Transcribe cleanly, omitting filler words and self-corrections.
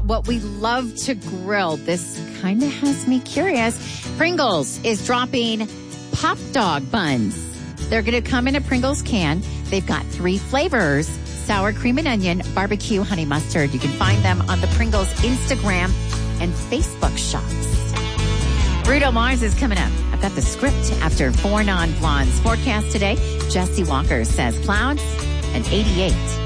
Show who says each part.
Speaker 1: what we love to grill. This kind of has me curious. Pringles is dropping Pop Dog buns. They're going to come in a Pringles can. They've got 3 flavors: sour cream and onion, barbecue, honey mustard. You can find them on the Pringles Instagram and Facebook shops. Bruno Mars is coming up. I've got the script after 4 Non-Blondes. Forecast today, Jesse Walker says clouds and 88.